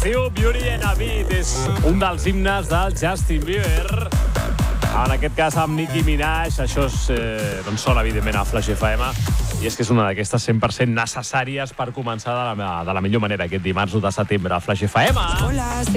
diu Beauty and a Beat. És un dels himnes del Justin Bieber. En aquest cas amb Nicki Minaj. Això doncs sona, evidentment, a Flash FM. I és que és una d'aquestes 100% necessàries per començar de la millor manera aquest dimarts 1 de setembre a Flash FM. Hola.